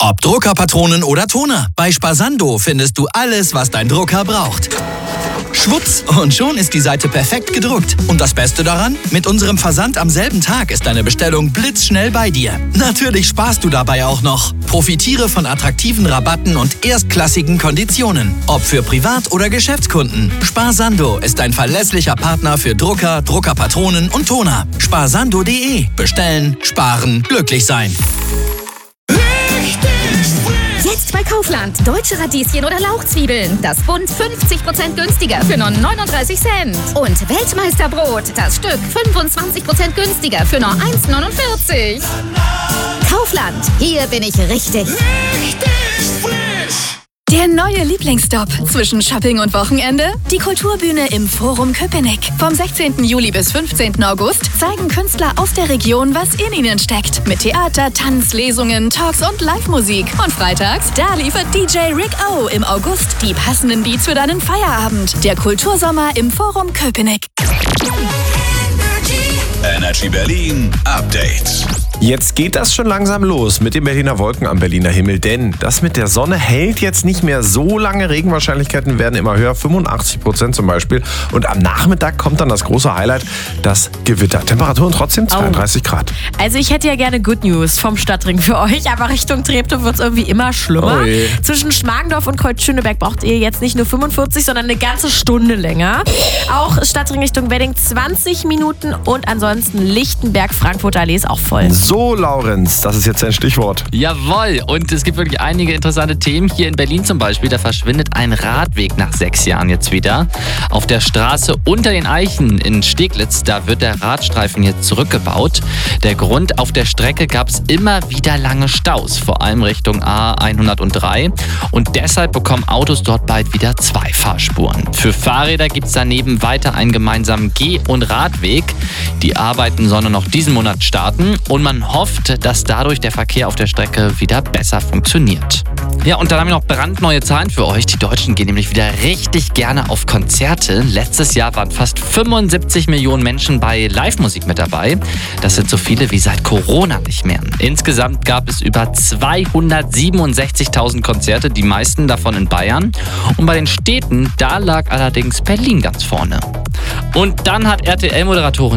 Ob Drucker, Patronen oder Toner, bei Sparsanto findest du alles, was dein Drucker braucht. Schwupps, und schon ist die Seite perfekt gedruckt. Und das Beste daran? Mit unserem Versand am selben Tag ist deine Bestellung blitzschnell bei dir. Natürlich sparst du dabei auch noch. Profitiere von attraktiven Rabatten und erstklassigen Konditionen. Ob für Privat- oder Geschäftskunden. Sparsanto ist ein verlässlicher Partner für Drucker, Druckerpatronen und Toner. Sparsanto.de. Bestellen, sparen, glücklich sein. Jetzt bei Kaufland. Deutsche Radieschen oder Lauchzwiebeln. Das Bund 50% günstiger für nur 39 Cent. Und Weltmeisterbrot. Das Stück 25% günstiger für nur 1,49. Kaufland. Hier bin ich richtig. Der neue Lieblingsstop zwischen Shopping und Wochenende? Die Kulturbühne im Forum Köpenick. Vom 16. Juli bis 15. August zeigen Künstler aus der Region, was in ihnen steckt. Mit Theater, Tanz, Lesungen, Talks und Live-Musik. Und freitags, da liefert DJ Rick O im August die passenden Beats für deinen Feierabend. Der Kultursommer im Forum Köpenick. Energy Berlin Update. Jetzt geht das schon langsam los mit den Berliner Wolken am Berliner Himmel, denn das mit der Sonne hält jetzt nicht mehr so lange. Regenwahrscheinlichkeiten werden immer höher, 85% zum Beispiel. Und am Nachmittag kommt dann das große Highlight, das Gewitter. Temperaturen trotzdem 32 Grad. Also ich hätte ja gerne Good News vom Stadtring für euch, aber Richtung Treptow wird es irgendwie immer schlimmer. Zwischen Schmargendorf und Kreuz-Schöneberg braucht ihr jetzt nicht nur 45, sondern eine ganze Stunde länger. Auch Stadtring Richtung Wedding 20 Minuten und ansonsten Lichtenberg, Frankfurter Allee ist auch voll. So, Laurenz, das ist jetzt ein Stichwort. Jawohl, und es gibt wirklich einige interessante Themen. Hier in Berlin zum Beispiel, da verschwindet ein Radweg nach 6 Jahren jetzt wieder. Auf der Straße unter den Eichen in Steglitz, da wird der Radstreifen jetzt zurückgebaut. Der Grund, auf der Strecke gab es immer wieder lange Staus, vor allem Richtung A103. Und deshalb bekommen Autos dort bald wieder 2 Fahrspuren. Für Fahrräder gibt es daneben weiter einen gemeinsamen Geh- und Radweg. Die Arbeiten sollen noch diesen Monat starten und man hofft, dass dadurch der Verkehr auf der Strecke wieder besser funktioniert. Ja, und dann haben wir noch brandneue Zahlen für euch. Die Deutschen gehen nämlich wieder richtig gerne auf Konzerte. Letztes Jahr waren fast 75 Millionen Menschen bei Live-Musik mit dabei. Das sind so viele wie seit Corona nicht mehr. Insgesamt gab es über 267.000 Konzerte, die meisten davon in Bayern. Und bei den Städten, da lag allerdings Berlin ganz vorne. Und dann hat RTL-Moderatorin